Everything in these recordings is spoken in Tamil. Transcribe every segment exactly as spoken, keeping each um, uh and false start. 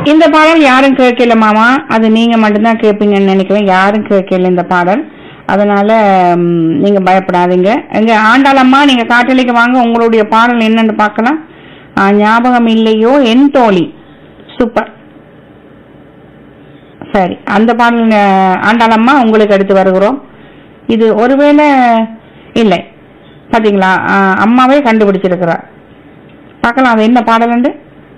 இந்த பாடல் யாரும் கேட்கல மாமா, அது நீங்க மட்டும்தான் கேட்பீங்கன்னு நினைக்கிறேன். யாரும் கேட்கல இந்த பாடல், அதனால ம், நீங்க பயப்படாதீங்க. எங்க ஆண்டாளம்மா நீங்க காட்டலிக்கு வாங்க, உங்களுடைய பாடல் என்னன்னு பார்க்கலாம். ஆ, ஞாபகம் இல்லையோ என் தோழி, சூப்பர். சரி, அந்த பாடல் ஆ, ஆண்டாளம்மா உங்களுக்கு எடுத்து வருகிறோம். இது ஒருவேளை இல்லை பாத்தீங்களா, ஆ, அம்மாவே கண்டுபிடிச்சிருக்கிறார். பார்க்கலாம் அது என்ன பாடல்.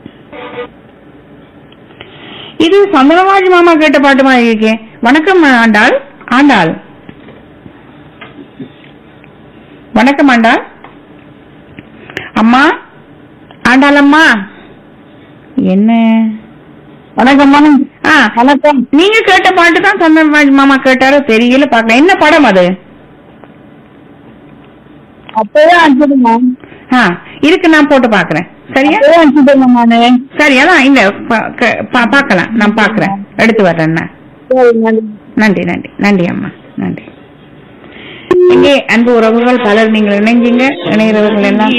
இது சந்திரராஜ் மாமா கேட்ட பாட்டு மாதிரி இருக்கேன். வணக்கம் ஆண்டாள். ஆண்டாள் வணக்கம் ஆண்டாள். அம்மா ஆண்டாள் அம்மா என்ன வணக்கம். ஆ வணக்கம். நீங்க கேட்ட பாட்டு தான் சந்திரராஜ் மாமா கேட்டாரோ தெரியல, பார்க்கலாம். என்ன படம் அது? அப்பவே அனுப்பிடுமா? ஆ இருக்கு, நான் போட்டு பாக்குறேன். சரியா? அனுப்பிடுமானே? சரி, அதான் இந்த பாக்கலாம், நான் பாக்குறேன், எடுத்து வர்றேன். நன்றி நன்றி நன்றி அம்மா, நன்றி. இங்கே அன்பு உறவுகள் பலர் நீங்கள் இணைஞ்சீங்க, இணைகிறவர்கள் எல்லாம்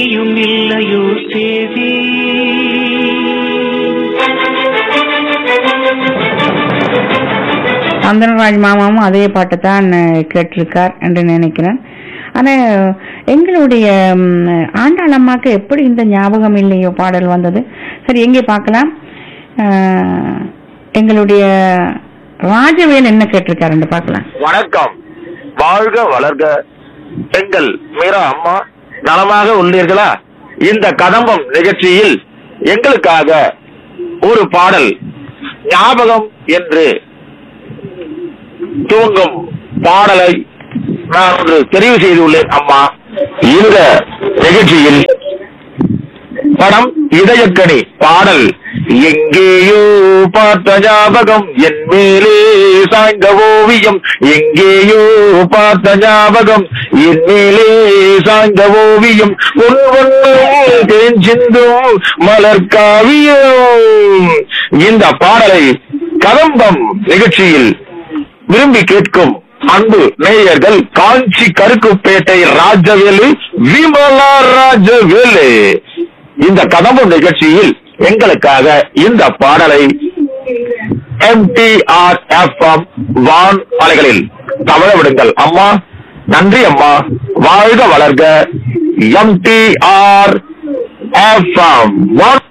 சந்திரராஜ் மாமாவும் அதே பாட்டு தான் கேட்டிருக்கார் என்று நினைக்கிறேன். ஆனா எங்களுடைய ஆண்டாள் அம்மாக்கு எப்படி இந்த ஞாபகம் இல்லையோ பாடல் வந்தது? சரி, எங்கே பார்க்கலாம். எங்களுடைய ராஜவேல் என்ன கேட்டிருக்காரு பார்க்கலாம். வணக்கம், வாழ்க வளர்க. எங்கள் மீரா அம்மா நலமாக உள்ளீர்களா? இந்த கதம்பம் நிகழ்ச்சியில் எங்களுக்காக ஒரு பாடல் ஞாபகம் என்று துவங்கும் பாடலை நான் ஒன்று தெரிவு செய்துள்ளேன் அம்மா. இந்த நிகழ்ச்சியில் படம் இதயக்கனி, பாடல் எங்கேயோ பார்த்த ஞாபகம் என் மேலே சாய்ந்த ஓவியம், எங்கேயோ பார்த்த ஞாபகம் என் மேலே சாய்ந்த ஓவியம், உன் ஒன்றும் தேன் சிந்தும் மலர் காவியம். இந்த பாடலை கதம்பம் நிகழ்ச்சியில் விரும்பி கேட்கும் அன்பு நேயர்கள் காஞ்சி கருக்குப்பேட்டை ராஜவேலு, விமலா ராஜவேலு, இந்த கதம்பம் நிகழ்ச்சியில் எங்களுக்காக இந்த பாடலை M D R F M வான் அலைகளில் தவழ விடுங்கள் அம்மா. நன்றி அம்மா, வாழ்க வளர்க. M D R F M வான்.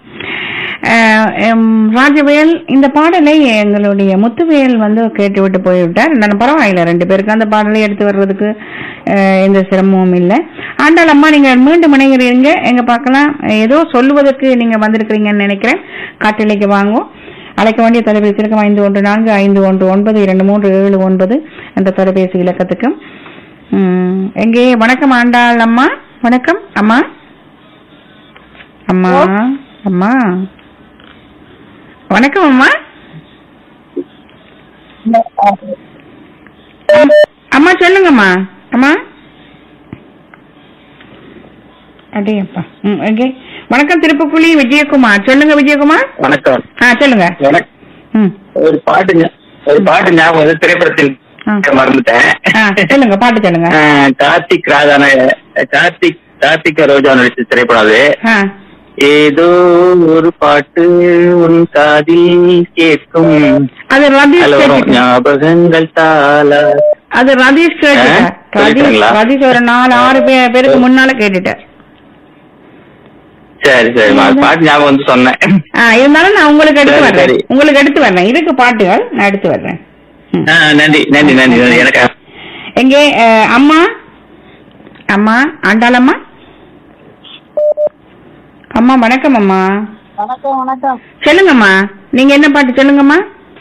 ராஜவேல், இந்த பாடலை எங்களுடைய முத்துவேல் வந்து கேட்டு விட்டு போய்விட்டார். நான் பரவாயில்ல, ரெண்டு பேருக்கு அந்த பாடலை எடுத்து வர்றதுக்கு எந்த சிரமமும் இல்லை. ஆண்டாள் அம்மா நீங்க மீண்டும் இணைகிறீங்க, எங்க பார்க்கலாம். ஏதோ சொல்லுவதற்கு நீங்க வந்திருக்கிறீங்கன்னு நினைக்கிறேன். காட்டிலைக்கு வாங்கும். அழைக்க வேண்டிய தொலைபேசி இலக்கம் ஐந்து ஒன்று நான்கு ஐந்து ஒன்று ஒன்பது இரண்டு மூன்று ஏழு ஒன்பது என்ற தொலைபேசி இலக்கத்துக்கும். எங்கே வணக்கம் ஆண்டாள் அம்மா. வணக்கம் அம்மா. அம்மா அம்மா வணக்கம் அம்மா. அம்மா சொல்லுங்கம்மா. அம்மா அடேப்பா. ம் ஓகே. வணக்கம் திருப்புக்குழி விஜயகுமார். சொல்லுங்க விஜயகுமார். வணக்கம். ஆ சொல்லுங்க. ம் ஒரு பாட்டு ஒரு பாட்டு ஞாபகம், திரைப்படத்தில் மறந்துட்டேன். சொல்லுங்க, பாட்டு சொல்லுங்க. கார்த்திக் ராதான கார்த்திக் கார்த்திக் ரோஜா நடிச்ச திரைப்படம் அது. ஏதோ ஒரு பாட்டு உன் காதில் கேட்கும், அது ரதீஷ் ஞாபகங்கள் தாள. அது ரதீஷ் கேட்டுட்டார். ரதீஷ் ஒரு நாலு ஆறு பேருக்கு முன்னால கேட்டுட்டார். சரி சரி, பாட்டு ஞாபகம் வந்து சொன்னேன். இருந்தாலும் நான் உங்களுக்கு எடுத்து வர்றேன், உங்களுக்கு எடுத்து வர்றேன். இதுக்கு பாட்டுகள் நான் எடுத்து வர்றேன். நன்றி நன்றி நன்றி. எனக்கு எங்கே அம்மா அம்மா ஆண்டாள் அம்மா. அம்மா வணக்கம் அம்மா. வணக்கம் வணக்கம். சொல்லுங்கம்மா, நீங்க என்ன பாட்டு சொல்லுங்கம்மா.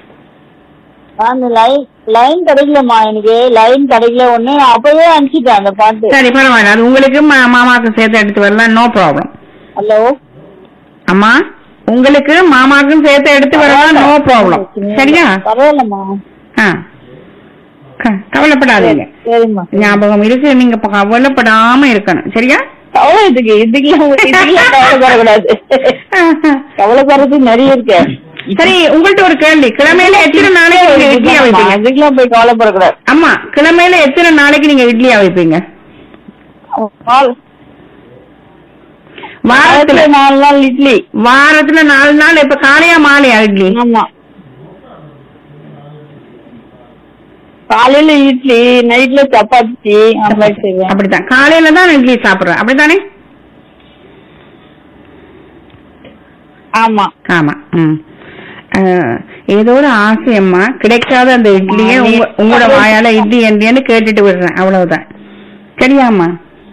லைன் கிடைக்கலம்மா, எனக்கு லைன் கிடைக்கல. ஒண்ணு அப்பவே அனுப்பிச்சிட்டேன் அந்த பாட்டு. சரி பரவாயில்ல, அது உங்களுக்கு மாமாவுக்கு சேர்த்து எடுத்து வரலாம், நோ ப்ராப்ளம். ஹலோ அம்மா, உங்களுக்கு மாமாவுக்கும் சேர்த்து எடுத்து வரலாம், நோ ப்ராப்ளம். சரியா? பரவாயில்லம்மா. ஆ கவலைப்படாதீங்க, ஞாபகம் இருக்கு. நீங்க கவலைப்படாம இருக்கணும். சரியா? கவலைக்கு இதுக்கெல்லாம் கவலைப்படக்கூடாது, கவலைப்படுறது நிறைய இருக்கு. சரி, உங்கள்ட்ட ஒரு கேள்வி. கிழமையில எத்தனை நாளைக்கு நீங்க இட்லியா வைப்பீங்க? இதுக்கெல்லாம் போய் கவலைப்படக்கூடாது. அம்மா, கிழமையில எத்தனை நாளைக்கு நீங்க இட்லியா வைப்பீங்க? வாரத்துல வாரத்துல நாலு நாள் இட்லி. வாரத்துல நாலு நாள். இப்ப காலையா மாலையா இட்லி? ஆமா, காலையில இட்லி, நைட்ல சப்பாத்தி அந்த மாதிரி செய்வேன். அப்படித்தான், காலையில தான் இட்லி சாப்பிடுறேன், அப்படித்தானே? ஆமா ஆமா. ம். அஹ், ஏதோ ஒரு ஆசையம்மா, கிடைக்காத அந்த இட்லியே உங்க- உங்களோட வாயால இட்லி என்றேன்னு கேட்டுட்டு விடுறேன், அவ்வளவுதான். சரியாம்மா?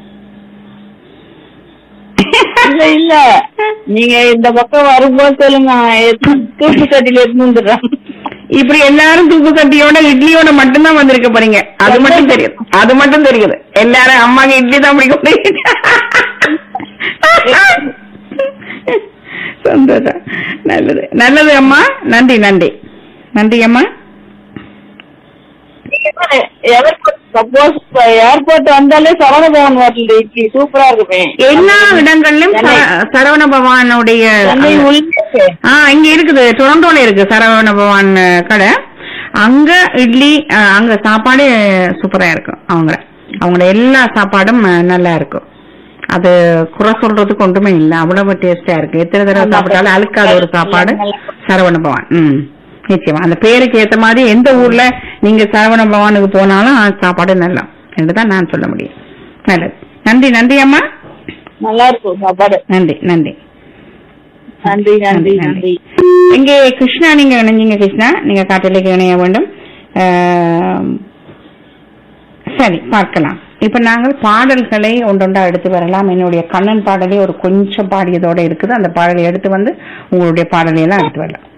இல்ல இல்ல, நீங்க இந்த பக்கம் வரும்போது சொல்லுங்க, தூக்கு கட்டில எடுத்து வந்துடுறேன். இப்படி எல்லாரும் தூக்கு கட்டியோட இட்லியோட மட்டும்தான் வந்திருக்க போறீங்க, அது மட்டும் தெரியுது, அது மட்டும் தெரியுது. எல்லாரும் அம்மாக்கு இட்லி தான் பிடிக்கும். சந்தோஷம். நல்லது நல்லது அம்மா, நன்றி நன்றி நன்றி அம்மா. சப்போஸ் ஏர்போர்ட் வந்தாலே சரவண பவன் ஹோட்டல் இட்லி சூப்பரா இருக்குமே. எல்லா இடங்களிலும் சர- சரவண பவானுடைய ஆ இங்க இருக்குது, டொரண்டோல இருக்கு சரவண பவான் கடை. அங்க இட்லி, அஹ், அங்க சாப்பாடு சூப்பரா இருக்கும். அவங்க அவங்களோட எல்லா சாப்பாடும் அஹ், நல்லா இருக்கும். அது குறை சொல்றதுக்கு ஒன்றுமே இல்லை, அவ்வளவு டேஸ்டா இருக்கு. எத்தனை தடவை சாப்பிட்டாலும் அழுக்காத ஒரு சாப்பாடு சரவண பவான். ம் நிச்சயமா, அந்த பேருக்கு ஏத்த மாதிரி எந்த ஊர்ல நீங்க சரவண பவானுக்கு போனாலும் அந்த சாப்பாடு நல்லா என்றுதான் நான் சொல்ல முடியும். நல்லது, நன்றி நன்றி அம்மா, நல்லா இருக்கும் சாப்பாடு. நன்றி நன்றி நன்றி நன்றி நன்றி. இங்கே கிருஷ்ணா, நீங்க இணைஞ்சீங்க கிருஷ்ணா, நீங்க காட்டிലേക്ക് இணைய வேண்டும். ஆஹ், சரி, பார்க்கலாம். இப்ப நாங்கள் பாடல்களை ஒன்றொன்றா எடுத்து வரலாம். என்னுடைய கண்ணன் பாடலே ஒரு கொஞ்சம் பாடியதோட இருக்குது, அந்த பாடலை எடுத்து வந்து உங்களுடைய பாடலை எல்லாம் எடுத்து வரலாம்.